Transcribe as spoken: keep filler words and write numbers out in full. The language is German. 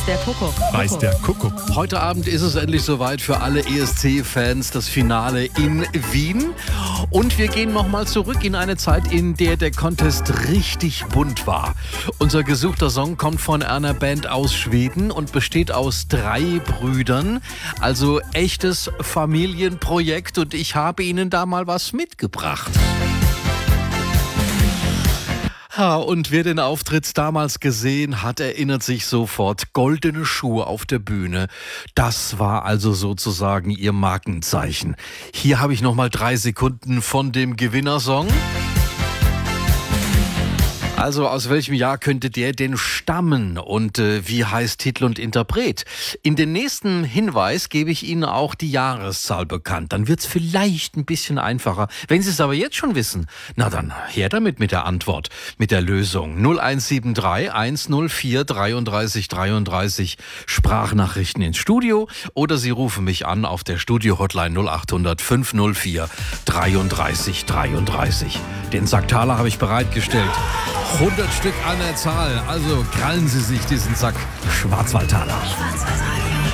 der Kuckuck. Weiß der Kuckuck. Heute Abend ist es endlich soweit für alle E S C-Fans, das Finale in Wien. Und wir gehen nochmal zurück in eine Zeit, in der der Contest richtig bunt war. Unser gesuchter Song kommt von einer Band aus Schweden und besteht aus drei Brüdern. Also echtes Familienprojekt, und ich habe Ihnen da mal was mitgebracht. Ja, und wer den Auftritt damals gesehen hat, erinnert sich sofort. Goldene Schuhe auf der Bühne. Das war also sozusagen ihr Markenzeichen. Hier habe ich nochmal drei Sekunden von dem Gewinnersong. Also aus welchem Jahr könnte der denn stammen und äh, wie heißt Titel und Interpret? In den nächsten Hinweis gebe ich Ihnen auch die Jahreszahl bekannt. Dann wird es vielleicht ein bisschen einfacher. Wenn Sie es aber jetzt schon wissen, na dann her damit mit der Antwort, mit der Lösung. null eins sieben drei eins null vier dreiunddreißig dreiunddreißig Sprachnachrichten ins Studio oder Sie rufen mich an auf der Studio-Hotline null acht hundert fünf null vier dreiunddreißig dreiunddreißig. Den Sack Taler habe ich bereitgestellt. hundert Stück an der Zahl. Also krallen Sie sich diesen Sack Schwarzwaldtaler. Schwarzwaldtaler.